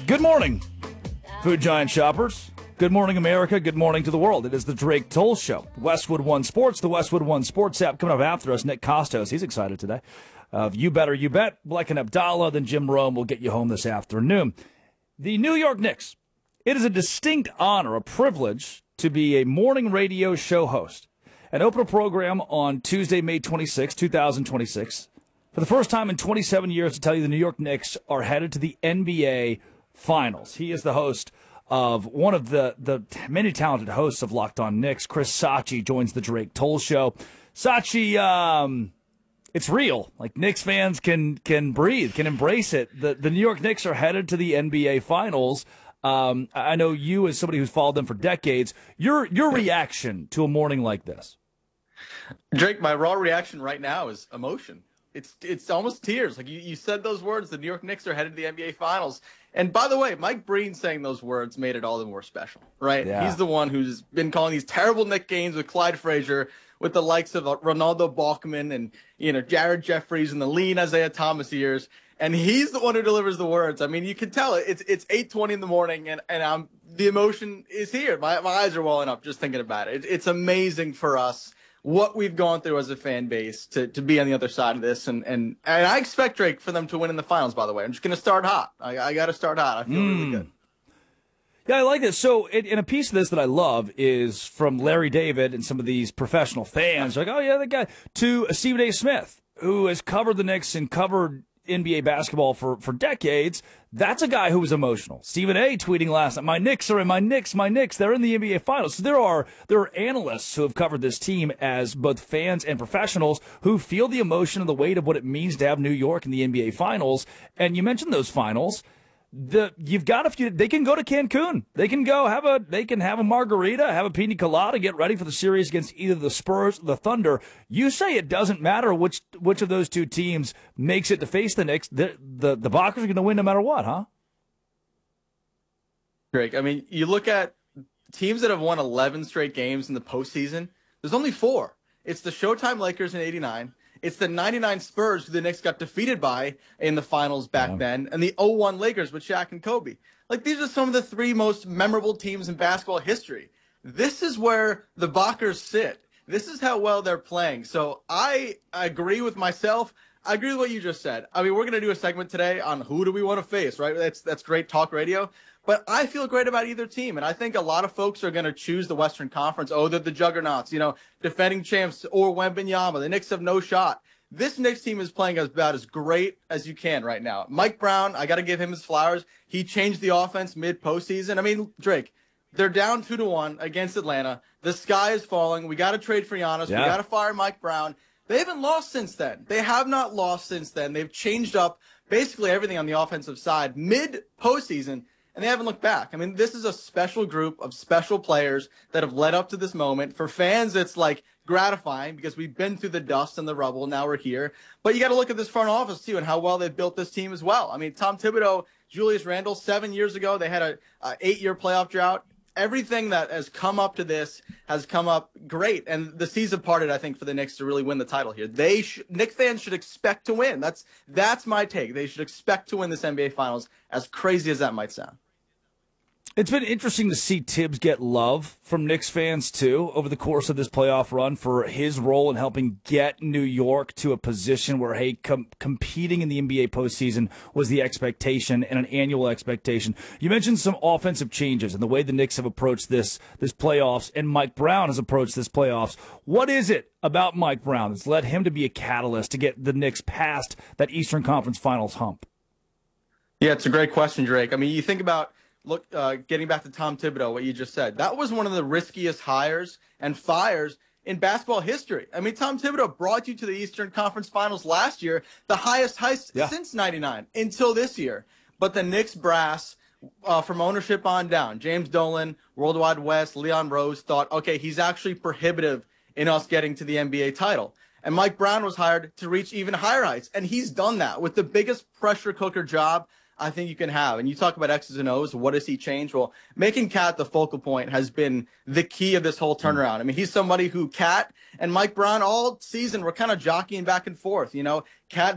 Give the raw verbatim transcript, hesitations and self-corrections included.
Good morning, Food Giant shoppers. Good morning, America. Good morning to the world. It is the Drake Toll Show. Westwood One Sports, the Westwood One Sports app. Coming up after us, Nick Costos. He's excited today. Of uh, You Better You Bet. Black and Abdallah, then Jim Rome will get you home this afternoon. The New York Knicks. It is a distinct honor, a privilege to be a morning radio show host and open a program on Tuesday, May twenty-sixth, twenty twenty-six. For the first time in twenty-seven years, to tell you the New York Knicks are headed to the N B A Finals. He is the host of one of the, the many talented hosts of Locked On Knicks. Chris Sachi joins the Drake Toll Show. Sachi, um, it's real. Like, Knicks fans can can breathe, can embrace it. The the New York Knicks are headed to the N B A Finals. Um, I know you, as somebody who's followed them for decades, your your reaction to a morning like this. Drake, my raw reaction right now is emotion. It's it's almost tears. Like, you, you said those words, the New York Knicks are headed to the N B A Finals. And by the way, Mike Breen saying those words made it all the more special, right? Yeah. He's the one who's been calling these terrible Knick games with Clyde Frazier, with the likes of Ronaldo Balkman and, you know, Jared Jeffries and the lean Isaiah Thomas years. And he's the one who delivers the words. I mean, you can tell it. It's it's eight twenty in the morning, and, and I'm, the emotion is here. My my eyes are welling up just thinking about it. it. It's amazing for us what we've gone through as a fan base to, to be on the other side of this. And, and, and I expect, Drake, for them to win in the finals, by the way. I'm just going to start hot. I, I got to start hot. I feel mm. really good. Yeah, I like this. So, in, in a piece of this that I love is from Larry David and some of these professional fans. Like, oh, yeah, that guy. To Stephen A. Smith, who has covered the Knicks and covered N B A basketball for, for decades. That's a guy who was emotional. Stephen A. tweeting last night, my Knicks are in, my Knicks, my Knicks, they're in the N B A Finals. So there are there are analysts who have covered this team as both fans and professionals who feel the emotion and the weight of what it means to have New York in the N B A Finals. And you mentioned those finals. The you've got a few. They can go to Cancun. They can go have a. They can have a margarita, have a pina colada, get ready for the series against either the Spurs or the Thunder. You say it doesn't matter which which of those two teams makes it to face the Knicks. The the the Bockers are going to win no matter what, huh? Drake, I mean, you look at teams that have won eleven straight games in the postseason. There's only four. It's the Showtime Lakers in eighty-nine. It's the ninety-nine Spurs who the Knicks got defeated by in the finals back yeah. then, and the oh one Lakers with Shaq and Kobe. Like, these are some of the three most memorable teams in basketball history. This is where the Bockers sit. This is how well they're playing. So I agree with myself. I agree with what you just said. I mean, we're going to do a segment today on who do we want to face, right? That's that's great talk radio. But I feel great about either team, and I think a lot of folks are going to choose the Western Conference. Oh, they're the juggernauts, you know, defending champs, or Wembanyama. The Knicks have no shot. This Knicks team is playing about as great as you can right now. Mike Brown, I got to give him his flowers. He changed the offense mid-postseason. I mean, Drake, they're down two to one against Atlanta. The sky is falling. We got to trade for Giannis. Yeah. We got to fire Mike Brown. They haven't lost since then. They have not lost since then. They've changed up basically everything on the offensive side mid-postseason. And they haven't looked back. I mean, this is a special group of special players that have led up to this moment. For fans, it's like gratifying because we've been through the dust and the rubble. Now we're here. But you got to look at this front office, too, and how well they've built this team as well. I mean, Tom Thibodeau, Julius Randle, seven years ago, they had a, a eight-year playoff drought. Everything that has come up to this has come up great. And the seas have parted, I think, for the Knicks to really win the title here. They sh- Knicks fans should expect to win. That's that's my take. They should expect to win this N B A Finals, as crazy as that might sound. It's been interesting to see Tibbs get love from Knicks fans, too, over the course of this playoff run for his role in helping get New York to a position where, hey, com- competing in the N B A postseason was the expectation and an annual expectation. You mentioned some offensive changes and the way the Knicks have approached this, this playoffs, and Mike Brown has approached this playoffs. What is it about Mike Brown that's led him to be a catalyst to get the Knicks past that Eastern Conference Finals hump? Yeah, it's a great question, Drake. I mean, you think about Look, uh, getting back to Tom Thibodeau, what you just said, that was one of the riskiest hires and fires in basketball history. I mean, Tom Thibodeau brought you to the Eastern Conference Finals last year, the highest heist yeah. since ninety-nine until this year. But the Knicks brass, uh, from ownership on down, James Dolan, Worldwide West, Leon Rose, thought, okay, he's actually prohibitive in us getting to the N B A title. And Mike Brown was hired to reach even higher heights, and he's done that with the biggest pressure cooker job I think you can have. And you talk about X's and O's, what does he change? Well, making Cat the focal point has been the key of this whole turnaround. I mean, he's somebody who Cat and Mike Brown all season were kind of jockeying back and forth. You know, Cat